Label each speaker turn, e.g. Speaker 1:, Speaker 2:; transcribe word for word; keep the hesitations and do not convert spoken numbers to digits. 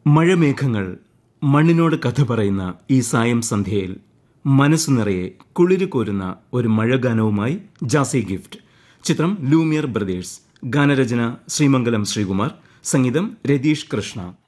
Speaker 1: മഴമേഘങ്ങൾ മണ്ണിനോട് കഥ പറയുന്ന ഈ സായം സന്ധ്യയിൽ മനസ്സു നിറയെ കുളിര് കോരുന്ന ഒരു മഴഗാനവുമായി ജാസി ഗിഫ്റ്റ്. ചിത്രം ലൂമിയർ ബ്രദേഴ്സ്. ഗാനരചന ശ്രീമംഗലം ശ്രീകുമാർ. സംഗീതം രതീഷ് കൃഷ്ണ.